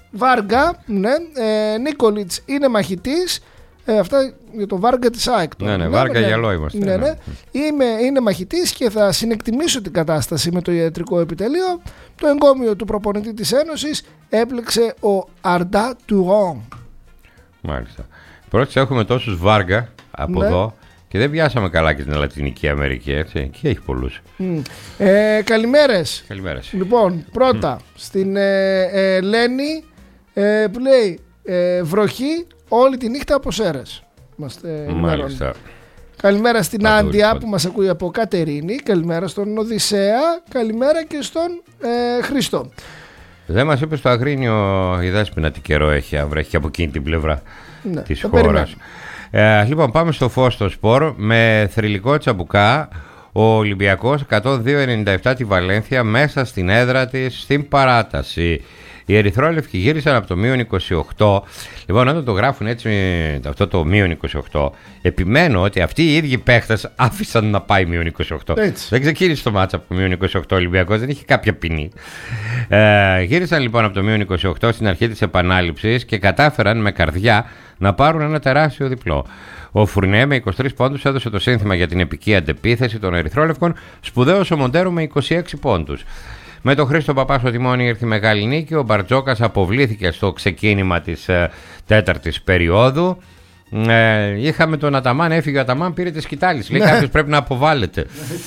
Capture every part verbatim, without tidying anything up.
Βάργα, ναι, ε, Νίκολιτς είναι μαχητής. Ε, αυτά για το Βάργα της ΑΕΚ. Ναι, ναι, Βάργα ναι, γυαλό είμαστε. Ναι, ναι. Είμαι, είναι μαχητής και θα συνεκτιμήσω την κατάσταση με το ιατρικό επιτελείο. Το εγκόμιο του προπονητή της Ένωσης έπληξε ο Αρντά Τουρόν. Μάλιστα. Πρώτα έχουμε τόσους Βάργα από ναι. εδώ και δεν πιάσαμε καλά και στην Λατινική Αμερική, έτσι. Εκεί έχει πολλούς. Mm. Ε, καλημέρες. Καλημέρες. Λοιπόν, πρώτα mm. στην ε, ε, Λένη ε, που λέει ε, βροχή όλη τη νύχτα από Σέρες. Μάλιστα. Καλημέρα στην Άντια που μας ακούει από Κατερίνη. Καλημέρα στον Οδυσσέα. Καλημέρα και στον ε, Χρήστο. Δεν μας είπε στο Αγρίνιο η Δέσποινα τι καιρό έχει, αν βρέχει από εκείνη την πλευρά ναι, της χώρας. Ε, λοιπόν, πάμε στο φως στο σπορ με θρυλικό τσαμπουκά. Ο Ολυμπιακός εκατόν δύο ενενήντα επτά τη Βαλένθια μέσα στην έδρα της στην παράταση. Οι ερυθρόλευκοι γύρισαν από το μείον είκοσι οκτώ. Λοιπόν, όταν το γράφουν έτσι αυτό το μείον είκοσι οκτώ, επιμένω ότι αυτοί οι ίδιοι παίχτες άφησαν να πάει μείον είκοσι οκτώ. Έτσι. Δεν ξεκίνησε το μάτσα από μείον είκοσι οκτώ Ολυμπιακός, δεν είχε κάποια ποινή. Ε, γύρισαν λοιπόν από το μείον είκοσι οκτώ στην αρχή της επανάληψης και κατάφεραν με καρδιά να πάρουν ένα τεράστιο διπλό. Ο Φουρνέ με είκοσι τρεις πόντους έδωσε το σύνθημα για την επική αντεπίθεση των ερυθρόλευκων, σπουδαίος ο Μοντέρο με είκοσι έξι πόντους. Με τον Χρήστο Παπά στο τιμόνι ήρθε η μεγάλη νίκη. Ο Μπαρτζόκας αποβλήθηκε στο ξεκίνημα της ε, τέταρτης περίοδου. Ε, είχαμε τον Αταμάν, έφυγε ο Αταμάν, πήρε τη σκητάλη. Λέει κάποιος πρέπει να αποβάλλεται.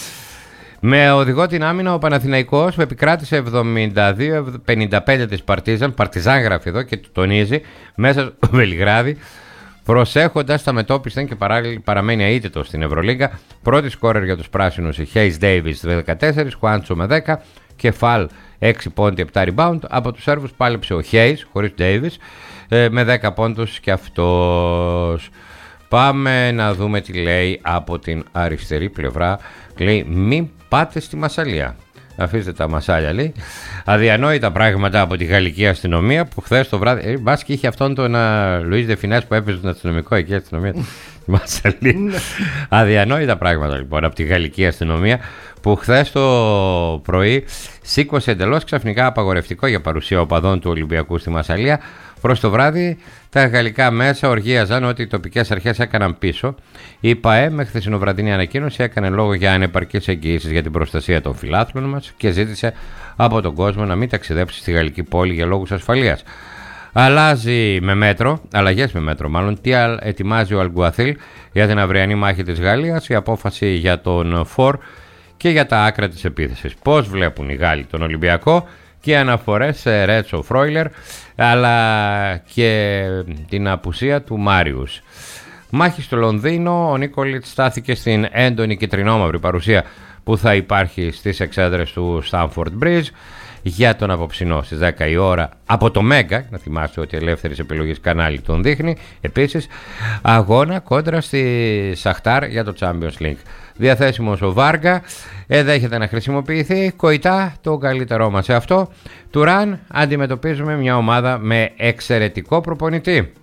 Με οδηγό την άμυνα ο Παναθηναϊκός επικράτησε εβδομήντα δύο πενήντα πέντε της Παρτίζαν. Παρτιζάν γράφει εδώ και το τονίζει μέσα στο Βελιγράδι. Προσέχοντας τα μετώπισθεν και παραμένει αίτητο στην Ευρωλίγκα. Πρώτη σκόρερ για τους πράσινους η Hayes Davis δεκατέσσερα, Χουάντσο με δέκα. Κεφάλ έξι πόντι, επτά rebound. Από τους Σέρβους πάλεψε ο Hayes χωρίς Davis με δέκα πόντους και αυτός. Πάμε να δούμε τι λέει από την αριστερή πλευρά. Λέει μην πάτε στη Μασσαλία. Αφήστε τα μασάλια, λέει. Αδιανόητα πράγματα από τη γαλλική αστυνομία που χθες το βράδυ. Ε, μπας και είχε αυτόν τον Λουίς Δεφινές που έπαιζε τον αστυνομικό εκεί αστυνομία. Μασαλία. Αδιανόητα πράγματα λοιπόν από τη γαλλική αστυνομία που χθες το πρωί σήκωσε εντελώς ξαφνικά απαγορευτικό για παρουσία οπαδών του Ολυμπιακού στη Μασσαλία. Προς το βράδυ τα γαλλικά μέσα οργίαζαν ότι οι τοπικές αρχές έκαναν πίσω. Η ΠΑΕ με χθεσινοβραδινή ανακοίνωση έκανε λόγο για ανεπαρκείς εγγυήσεις για την προστασία των φιλάθλων μας και ζήτησε από τον κόσμο να μην ταξιδέψει στη γαλλική πόλη για λόγους ασφαλείας. Αλλάζει με μέτρο, αλλαγές με μέτρο μάλλον, τι ετοιμάζει ο Αλγκουαθίλ για την αυριανή μάχη της Γαλλίας, η απόφαση για τον Φορ και για τα άκρα της επίθεσης. Πώς βλέπουν οι Γάλλοι τον Ολυμπιακό και αναφορές σε Ρέτσο Φρόιλερ αλλά και την απουσία του Μάριους. Μάχη στο Λονδίνο, ο Νίκολιτς στάθηκε στην έντονη κυτρινόμαυρη παρουσία που θα υπάρχει στις εξέδρες του Stamford Bridge για τον απόψινό στις δέκα η ώρα από το Μέγκα, να θυμάστε ότι ελεύθερης επιλογής κανάλι τον δείχνει, επίσης αγώνα κόντρα στη Σαχτάρ για το Champions League. Διαθέσιμος ο Βάργα, εδέχεται να χρησιμοποιηθεί, Κοϊτά το καλύτερό μας σε αυτό. Τουράν, αντιμετωπίζουμε μια ομάδα με εξαιρετικό προπονητή.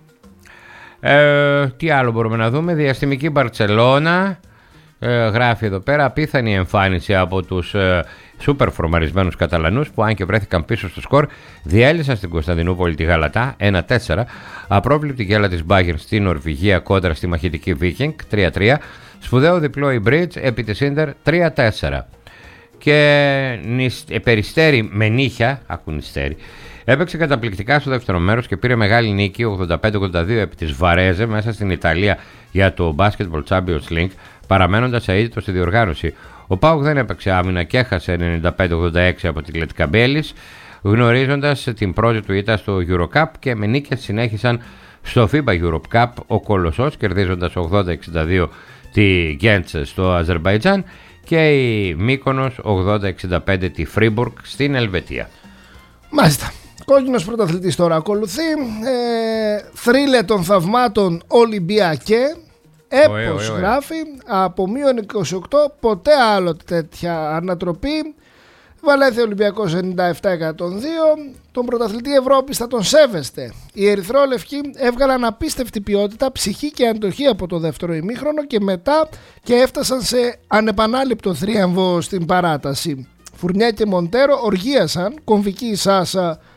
Ε, τι άλλο μπορούμε να δούμε, διαστημική Μπαρτσελώνα, ε, γράφει εδώ πέρα, απίθανη εμφάνιση από τους ε, σούπερ φορμαρισμένους Καταλανούς που αν και βρέθηκαν πίσω στο σκορ διέλυσαν στην Κωνσταντινούπολη τη Γαλατά ένα τέσσερα, απρόβλεπτη γκέλα της Bayern στη Νορβηγία κόντρα στη μαχητική Viking τρία τρία, σπουδαίο διπλό η Bridge επί της Ίντερ τρία τέσσερα και Περιστέρι με νύχια, ακουνιστέρι, έπαιξε καταπληκτικά στο δεύτερο μέρος και πήρε μεγάλη νίκη ογδόντα πέντε ογδόντα δύο επί της Βαρέζε μέσα στην Ιταλία για το Basketball Champions League, παραμένοντας αίτητος στη διοργάνωση. Ο ΠΑΟΚ δεν έπαιξε άμυνα και έχασε ενενήντα πέντε ογδόντα έξι από την Λετικά Μπέλης, γνωρίζοντας την πρώτη του ήττα στο Eurocup και με νίκες συνέχισαν στο FIBA Europe Cup ο Κολοσσός, κερδίζοντας ογδόντα εξήντα δύο τη Γκέντς στο Αζερμπαϊτζάν και η Μύκονος ογδόντα εξήντα πέντε τη Φρίμπουργκ στην Ελβετία. Μάλιστα. Κόκκινος πρωταθλητής τώρα ακολουθεί. Ε, θρύλε των θαυμάτων Ολυμπιακέ. Έπος γράφει από μείον είκοσι οκτώ, ποτέ άλλο τέτοια ανατροπή. Βαλένθια Ολυμπιακός ενενήντα επτά εκατόν δύο. Τον πρωταθλητή Ευρώπης θα τον σέβεστε. Οι ερυθρόλευκοι έβγαλαν απίστευτη ποιότητα, ψυχή και αντοχή από το δεύτερο ημίχρονο και μετά και έφτασαν σε ανεπανάληπτο θρίαμβο στην παράταση. Φουρνιά και Μοντέρο οργίασαν, κομβική η Σάσα